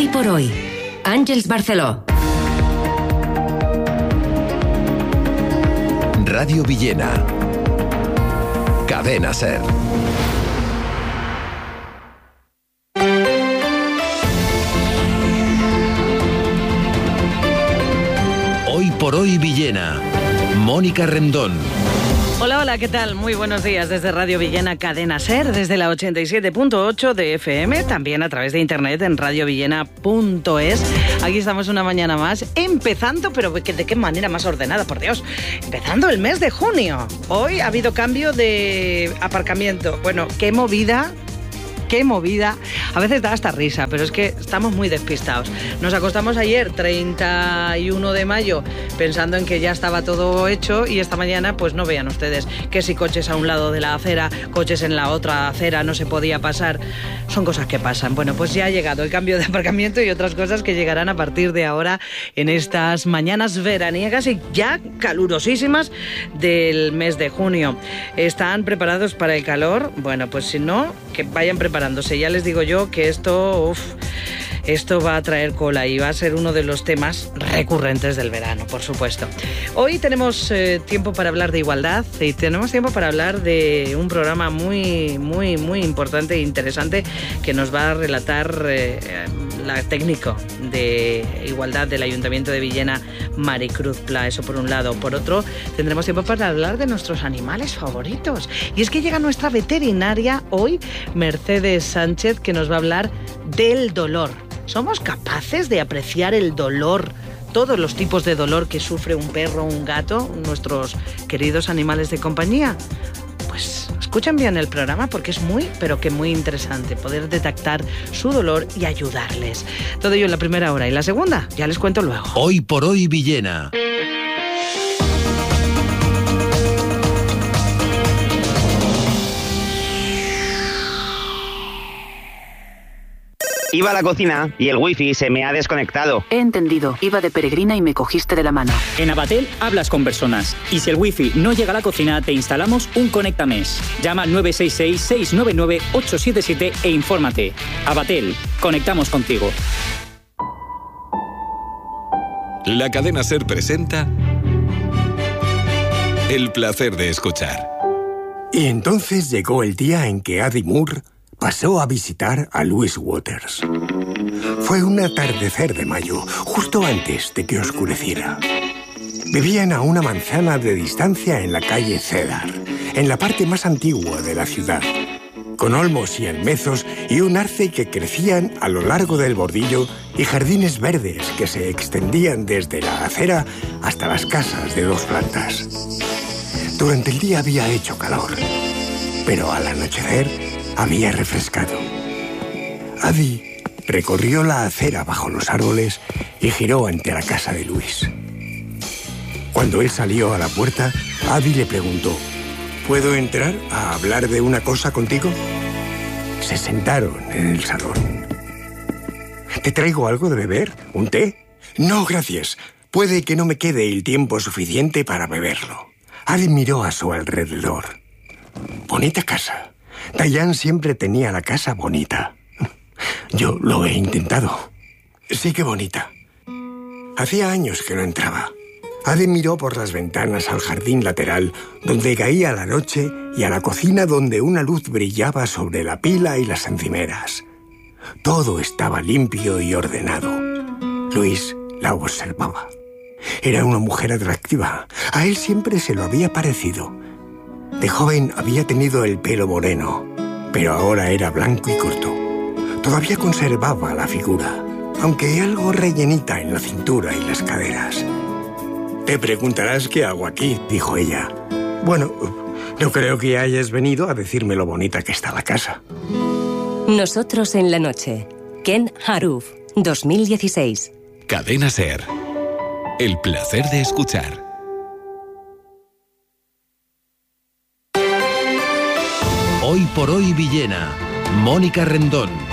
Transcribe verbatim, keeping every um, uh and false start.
Hoy por hoy, Àngels Barceló. Radio Villena. Cadena SER. Hoy por hoy Villena. Mónica Rendón. Hola, hola, ¿qué tal? Muy buenos días desde Radio Villena Cadena SER, desde la ochenta y siete punto ocho de F M, también a través de internet en radio villena punto es. Aquí estamos una mañana más, empezando, pero de qué manera más ordenada, por Dios, empezando el mes de junio. Hoy ha habido cambio de aparcamiento. Bueno, qué movida... Qué movida. A veces da hasta risa, pero es que estamos muy despistados. Nos acostamos ayer, treinta y uno de mayo, pensando en que ya estaba todo hecho, y esta mañana, pues no vean ustedes que si coches a un lado de la acera, coches en la otra acera, no se podía pasar. Son cosas que pasan. Bueno, pues ya ha llegado el cambio de aparcamiento y otras cosas que llegarán a partir de ahora en estas mañanas veraniegas y ya calurosísimas del mes de junio. ¿Están preparados para el calor? Bueno, pues si no, que vayan preparados. Ya les digo yo que esto, uf, esto va a traer cola y va a ser uno de los temas recurrentes del verano, por supuesto. Hoy tenemos eh, tiempo para hablar de igualdad y tenemos tiempo para hablar de un programa muy, muy, muy importante e interesante que nos va a relatar eh, la técnico de igualdad del Ayuntamiento de Villena, Maricruz Pla. Eso por un lado. Por otro, tendremos tiempo para hablar de nuestros animales favoritos. Y es que llega nuestra veterinaria hoy, Mercedes Sánchez, que nos va a hablar del dolor. ¿Somos capaces de apreciar el dolor, todos los tipos de dolor que sufre un perro o un gato, nuestros queridos animales de compañía? Pues escuchen bien el programa porque es muy, pero que muy interesante poder detectar su dolor y ayudarles. Todo ello en la primera hora, y la segunda ya les cuento luego. Hoy por hoy Villena. Iba a la cocina y el wifi se me ha desconectado. He entendido. Iba de peregrina y me cogiste de la mano. En Abatel hablas con personas. Y si el wifi no llega a la cocina, te instalamos un Conectames. Llama al nueve seis seis, seis nueve nueve, ocho siete siete e infórmate. Abatel, conectamos contigo. La cadena SER presenta El placer de escuchar. Y entonces llegó el día en que Addie Moore pasó a visitar a Louise Waters. Fue un atardecer de mayo, justo antes de que oscureciera. Vivían a una manzana de distancia en la calle Cedar, en la parte más antigua de la ciudad, con olmos y almezos y un arce que crecían a lo largo del bordillo y jardines verdes que se extendían desde la acera hasta las casas de dos plantas. Durante el día había hecho calor, pero al anochecer había refrescado. Addie recorrió la acera bajo los árboles y giró ante la casa de Luis. Cuando él salió a la puerta, Addie le preguntó: ¿puedo entrar a hablar de una cosa contigo? Se sentaron en el salón. ¿Te traigo algo de beber? ¿Un té? No, gracias. Puede que no me quede el tiempo suficiente para beberlo. Addie miró a su alrededor. Bonita casa. Diane siempre tenía la casa bonita. Yo lo he intentado. Sí que bonita. Hacía años que no entraba. Addie miró por las ventanas al jardín lateral, donde caía la noche, y a la cocina, donde una luz brillaba sobre la pila y las encimeras. Todo estaba limpio y ordenado. Luis la observaba. Era una mujer atractiva. A él siempre se lo había parecido. De joven había tenido el pelo moreno, pero ahora era blanco y corto. Todavía conservaba la figura, aunque algo rellenita en la cintura y las caderas. Te preguntarás qué hago aquí, dijo ella. Bueno, no creo que hayas venido a decirme lo bonita que está la casa. Nosotros en la noche. Ken Haruf, dos mil dieciséis. Cadena SER. El placer de escuchar. Hoy por hoy Villena. Mónica Rendón.